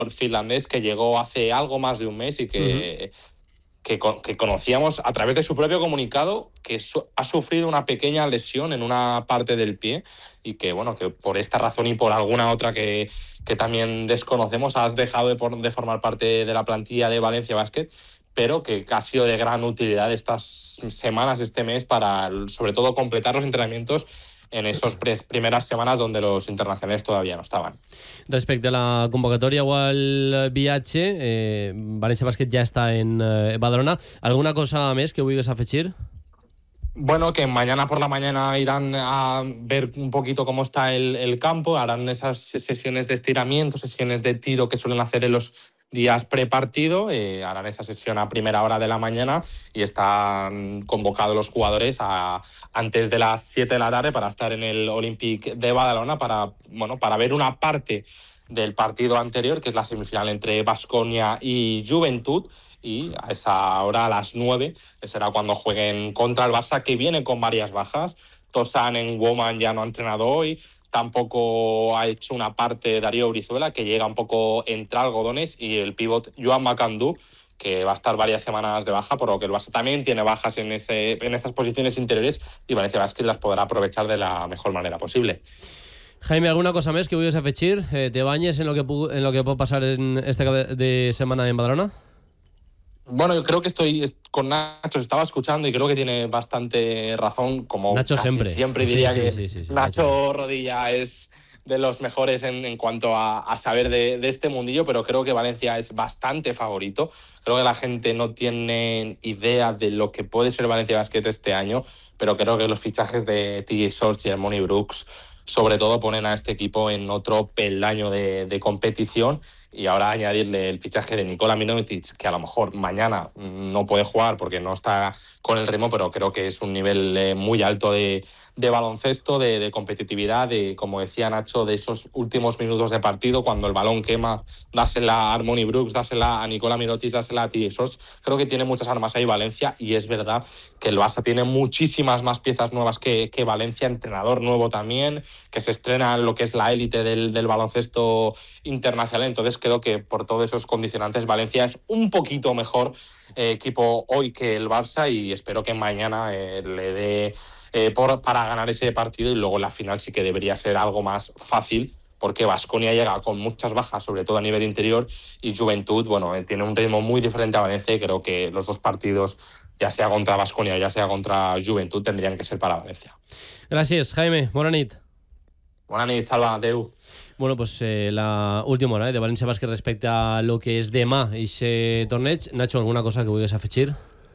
finlandés que llegó hace algo más de un mes y que conocíamos a través de su propio comunicado que ha sufrido una pequeña lesión en una parte del pie y que, bueno, que por esta razón y por alguna otra que también desconocemos has dejado de formar parte de la plantilla de Valencia Basket, pero que ha sido de gran utilidad estas semanas, este mes, para sobre todo completar los entrenamientos en esas primeras semanas donde los internacionales todavía no estaban. Respecte a la convocatòria o al viatge, València Bàsquet ja està en Badalona. ¿Alguna cosa més que vulguis afegir? Bueno, que mañana por la mañana irán a ver un poquito cómo está el campo, harán esas sesiones de estiramiento, sesiones de tiro que suelen hacer en los días prepartido, harán esa sesión a primera hora de la mañana y están convocados los jugadores antes de las 7 de la tarde para estar en el Olympic de Badalona para ver una parte del partido anterior, que es la semifinal entre Baskonia y Juventud, y a esa hora, a las 9, será cuando jueguen contra el Barça, que viene con varias bajas. Tosan en Woman ya no ha entrenado hoy, tampoco ha hecho una parte Darío Brizuela, que llega un poco entre algodones, y el pívot Joan Macandú, que va a estar varias semanas de baja, por lo que el Barça también tiene bajas en esas posiciones interiores y Valencia Basket las podrá aprovechar de la mejor manera posible. Jaime, ¿alguna cosa més que vulguis afegir? ¿Te bañes en lo que puede pasar en este cap de semana en Badalona? Bueno, yo creo que estoy con Nacho, estaba escuchando y creo que tiene bastante razón, como Nacho casi siempre diría sí, que Nacho Rodilla es de los mejores en cuanto a saber de este mundillo, pero creo que Valencia es bastante favorito. Creo que la gente no tiene idea de lo que puede ser Valencia Basket este año, pero creo que los fichajes de TJ Shorts y Harmony Brooks sobre todo ponen a este equipo en otro peldaño de competición. Y ahora añadirle el fichaje de Nikola Mirotic, que a lo mejor mañana no puede jugar porque no está con el ritmo, pero creo que es un nivel muy alto de baloncesto, de competitividad, de, como decía Nacho, de esos últimos minutos de partido, cuando el balón quema, dásela a Harmony Brooks, dásela a Nikola Mirotic, dásela a TJ Shorts. Creo que tiene muchas armas ahí Valencia, y es verdad que el Barça tiene muchísimas más piezas nuevas que Valencia, entrenador nuevo también, que se estrena en lo que es la élite del baloncesto internacional. Entonces creo que por todos esos condicionantes Valencia es un poquito mejor equipo hoy que el Barça, y espero que mañana le dé para ganar ese partido, y luego la final sí que debería ser algo más fácil, porque Baskonia llega con muchas bajas, sobre todo a nivel interior, y Juventud, bueno, tiene un ritmo muy diferente a Valencia, y creo que los dos partidos, ya sea contra Baskonia o ya sea contra Juventud, tendrían que ser para Valencia. Gràcies, Jaime. Bona nit. Bona nit, Salva, adeu. Bueno, pues la última hora de València Bàsquet respecte a lo que és demà aquest torneig. Nacho, alguna cosa que vulguis afegir?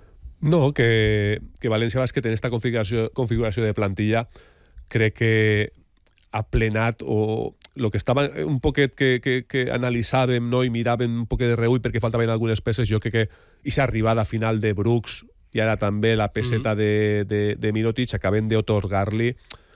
No, que València Bàsquet en esta configuració de plantilla crec que ha plenat, o el que estava un poquet que analitzàvem, no, i miràvem un poquet de reull perquè faltaven algunes peces. Jo crec que aquesta arribada final de Brooks i ara també la peseta de Mirotic acaben d'atorgar-li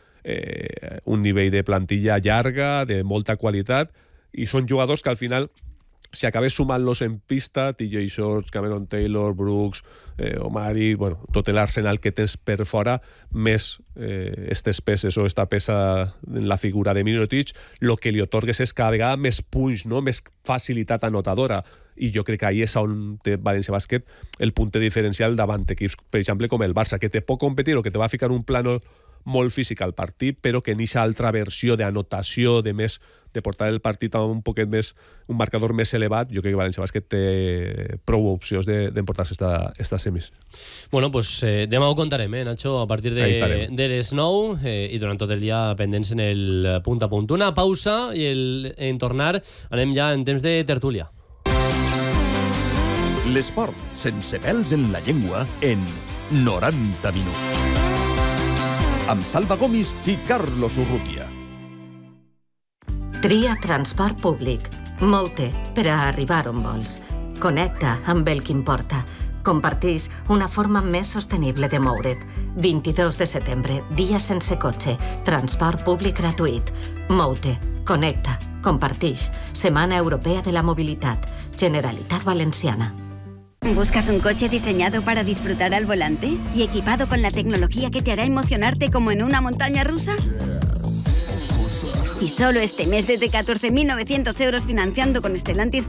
un nivell de plantilla llarga, de molta qualitat, i són jugadors que al final, si acabés sumant-los en pista, TJ Shorts, Cameron Taylor, Brooks, Omari, bueno, tot l'arsenal que tens per fora, més estes peces o esta peça en la figura de Mirotic, el que li otorgues és cada vegada més punch, no? Més facilitat anotadora, i jo crec que ahí és on té València Bàsquet el punt diferencial davant equips, per exemple, com el Barça, que te pot competir o que te va ficar un plano molt físic al partit, però que en aquesta altra versió d'anotació, de portar el partit a un poquet més, un marcador més elevat, jo crec que València Bàsquet té prou opcions d'emportar-se estas semis. Bueno, pues demà ho contarem, Nacho, a partir de les 9, i durant tot el dia pendents en el punt a punt. Una pausa, i en tornar anem ja en temps de tertúlia. L'esport sense pèls en la llengua en 90 minuts. Amb Salva Gomis i Carlos Urrutia. Tria transport públic. Mou-te per a arribar on vols. Connecta amb el que importa. Compartix una forma més sostenible de moure't. 22 de setembre, dia sense cotxe. Transport públic gratuït. Mou-te, connecta, compartix. Setmana Europea de la Mobilitat. Generalitat Valenciana. ¿Buscas un coche diseñado para disfrutar al volante y equipado con la tecnología que te hará emocionarte como en una montaña rusa? Y solo este mes desde 14.900 euros financiando con Stellantis